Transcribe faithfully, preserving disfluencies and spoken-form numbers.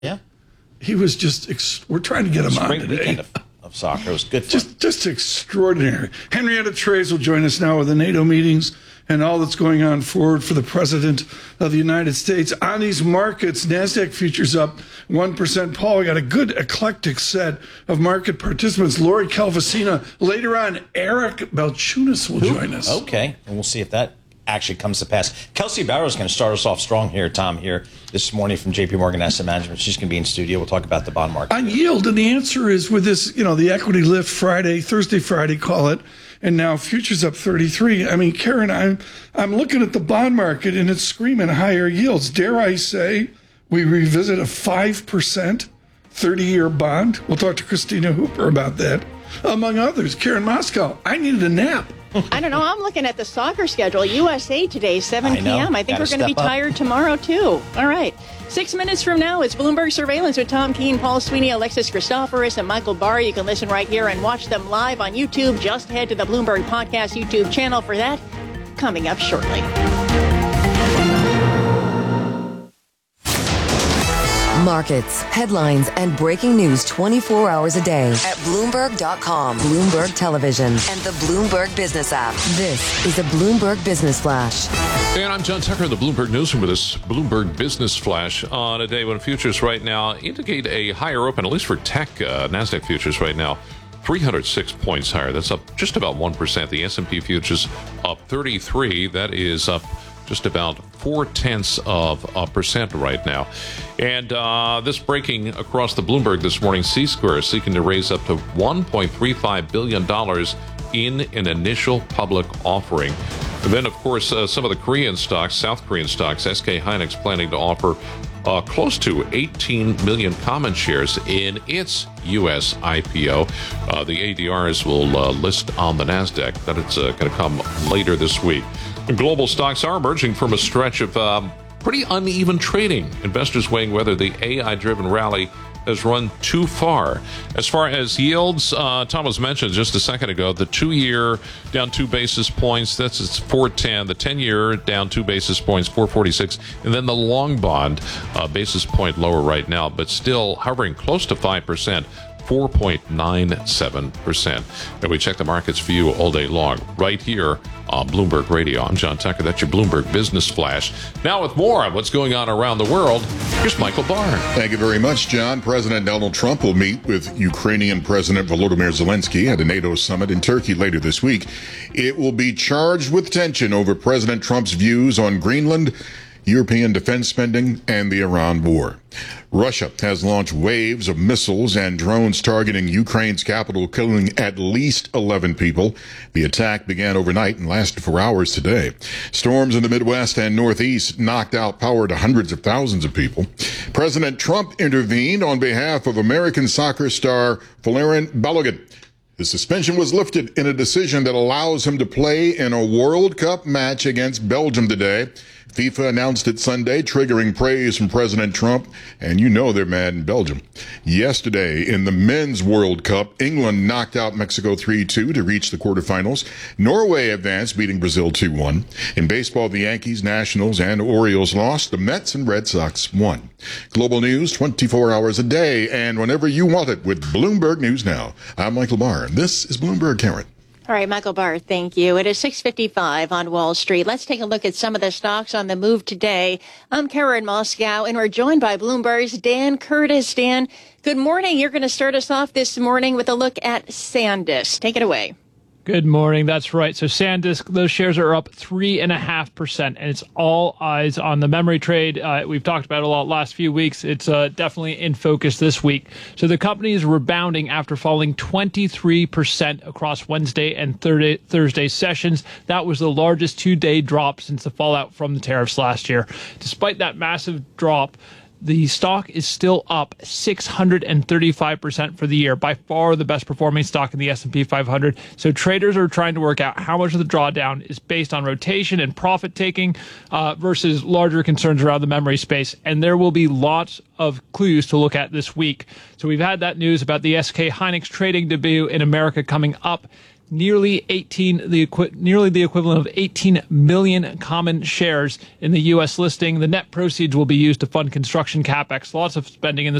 Yeah. He was just, ex- we're trying to get him on Great today. weekend of, of soccer. It was good fun. Just, just extraordinary. Henrietta Trays will join us now with the NATO meetings and all that's going on forward for the President of the United States. On these markets, NASDAQ futures up one percent. Paul, we got a good eclectic set of market participants. Lori Calvasina. Later on, Eric Balchunas will Ooh, join us. Okay, and we'll see if that actually comes to pass. Kelsey Barrow is going to start us off strong here, Tom, here this morning from J P Morgan Asset Management. She's going to be in studio. We'll talk about the bond market. On yield, and the answer is with this, you know, the equity lift Friday, Thursday, Friday, call it, and now futures up thirty-three. I mean, Karen, I'm, I'm looking at the bond market, and it's screaming higher yields. Dare I say we revisit a five percent thirty-year bond? We'll talk to Christina Hooper about that, among others. Karen Moscow, I needed a nap. I don't know. I'm looking at the soccer schedule. U S A today, seven p.m. I, I think Gotta we're going to be step up. tired tomorrow, too. All right. Six minutes from now, it's Bloomberg Surveillance with Tom Keene, Paul Sweeney, Alexis Christoforous, and Michael Barr. You can listen right here and watch them live on YouTube. Just head to the Bloomberg Podcast YouTube channel for that. Coming up shortly. Markets, headlines, and breaking news twenty-four hours a day at Bloomberg dot com, Bloomberg Television, and the Bloomberg Business app. This is a Bloomberg Business Flash. And I'm John Tucker in the Bloomberg Newsroom with this Bloomberg Business Flash on a day when futures right now indicate a higher open, at least for tech. Uh, NASDAQ futures right now, three hundred six points higher. That's up just about one percent. The S and P futures up thirty-three. That is up just about four-tenths of a percent right now. And uh, this breaking across the Bloomberg this morning, C-Square seeking to raise up to one point three five billion dollars in an initial public offering. And then, of course, uh, some of the Korean stocks, South Korean stocks, S K Hynix planning to offer uh, close to eighteen million common shares in its U S I P O. Uh, the A D Rs will uh, list on the NASDAQ. That it's uh, going to come later this week. And global stocks are emerging from a stretch of um, pretty uneven trading. Investors weighing whether the A I-driven rally has run too far. As far as yields, uh, Tom was mentioned just a second ago, the two-year down two basis points, that's it's four ten. The ten-year down two basis points, four forty-six. And then the long bond, uh, basis point lower right now, but still hovering close to five percent. four point nine seven percent. And we check the markets for you all day long right here on Bloomberg Radio. I'm John Tucker. That's your Bloomberg Business Flash. Now with more on what's going on around the world, here's Michael Barr. Thank you very much, John. President Donald Trump will meet with Ukrainian President Volodymyr Zelensky at a NATO summit in Turkey later this week. It will be charged with tension over President Trump's views on Greenland, European defense spending, and the Iran war. Russia has launched waves of missiles and drones targeting Ukraine's capital, killing at least eleven people. The attack began overnight and lasted for hours today. Storms in the Midwest and Northeast knocked out power to hundreds of thousands of people. President Trump intervened on behalf of American soccer star Valerian Balogun. The suspension was lifted in a decision that allows him to play in a World Cup match against Belgium today. FIFA announced it Sunday, triggering praise from President Trump, and you know they're mad in Belgium. Yesterday, in the Men's World Cup, England knocked out Mexico three two to reach the quarterfinals. Norway advanced, beating Brazil two one. In baseball, the Yankees, Nationals, and Orioles lost. The Mets and Red Sox won. Global news twenty-four hours a day, and whenever you want it with Bloomberg News Now. I'm Michael Barr, and this is Bloomberg Karen. All right, Michael Barr, thank you. It is six fifty-five on Wall Street. Let's take a look at some of the stocks on the move today. I'm Karen Moscow, and we're joined by Bloomberg's Dan Curtis. Dan, good morning. You're going to start us off this morning with a look at SanDisk. Take it away. Good morning. That's right. So SanDisk, those shares are up three and a half percent, and it's all eyes on the memory trade. Uh, we've talked about it a lot last few weeks. It's uh, definitely in focus this week. So the company is rebounding after falling twenty-three percent across Wednesday and Thursday, Thursday sessions. That was the largest two-day drop since the fallout from the tariffs last year. Despite that massive drop, the stock is still up six hundred thirty-five percent for the year, by far the best performing stock in the S and P five hundred. So traders are trying to work out how much of the drawdown is based on rotation and profit taking uh, versus larger concerns around the memory space. And there will be lots of clues to look at this week. So we've had that news about the S K Hynix trading debut in America coming up nearly eighteen the equi- nearly the equivalent of eighteen million common shares in the U S listing. The net proceeds will be used to fund construction capex. Lots of spending in the